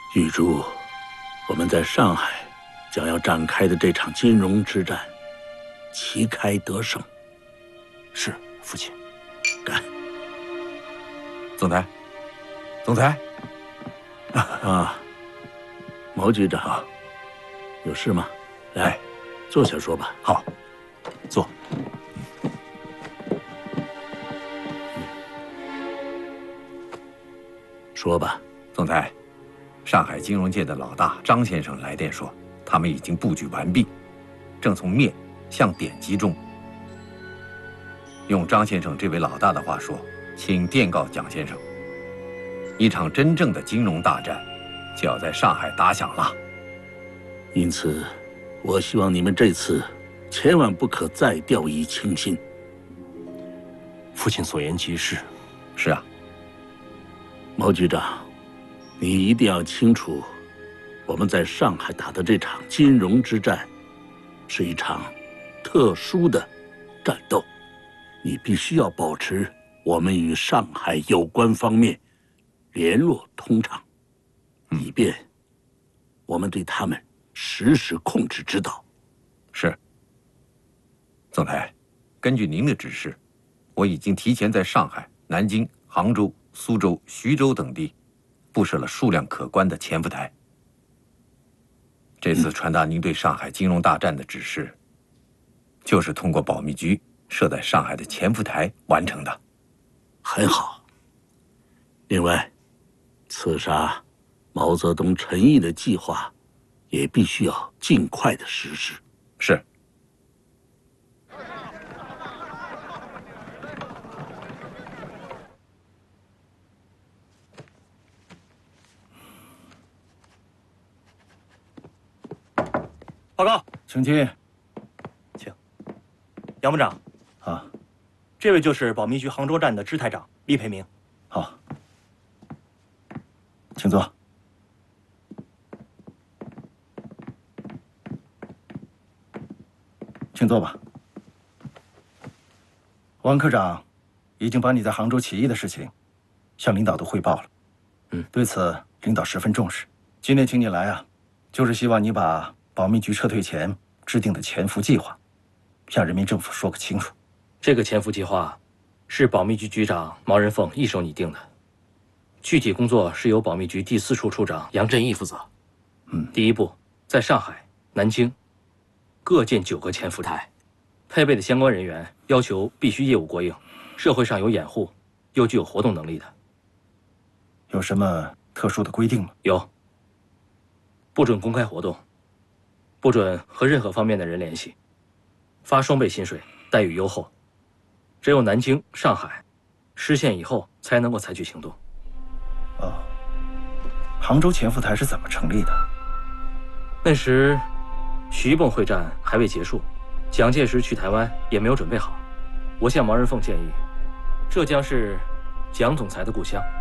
玉珠，我们在上海将要展开的这场金融之战，旗开得胜。 是，父亲。 干！ 总裁，总裁。 啊，毛局长，有事吗？来，坐下说吧。 好，坐。 说吧， 总裁。上海金融界的老大张先生来电说，他们已经布局完毕，正从面向点集中。用张先生这位老大的话说，请电告蒋先生，一场真正的金融大战就要在上海打响了。 因此，我希望你们这次千万不可再掉以轻心。 父亲所言极是。 是啊， 毛局长。你一定要清楚，我们在上海打的这场金融之战，是一场特殊的战斗。你必须要保持我们与上海有关方面联络通畅，以便我们对他们实施控制指导。 是。总裁，根据您的指示，我已经提前在上海、南京、杭州、苏州、徐州等地布设了数量可观的潜伏台。这次传达您对上海金融大战的指示，就是通过保密局设在上海的潜伏台完成的。 很好。另外，刺杀毛泽东陈毅的计划，也必须要尽快的实施。 是。 报告， 请进。 请。杨部长。 啊， 这位就是保密局杭州站的支台长厉培明。 好，请坐。请坐吧。王科长已经把你在杭州起义的事情向领导都汇报了。对此领导十分重视。今天请你来啊，就是希望你把保密局撤退前制定的潜伏计划，向人民政府说个清楚。 这个潜伏计划是保密局局长毛人凤一手拟定的，具体工作是由保密局第4处处长杨振义负责。第一步，在上海、南京各建9个潜伏台，配备的相关人员要求必须业务过硬，社会上有掩护，又具有活动能力的。 有什么特殊的规定吗？ 有，不准公开活动，不准和任何方面的人联系，发双倍薪水，待遇优厚。只有南京、上海失陷以后，才能够采取行动。 哦，杭州潜伏台是怎么成立的？ 那时，徐蚌会战还未结束，蒋介石去台湾也没有准备好。我向毛人凤建议，这将是蒋总裁的故乡。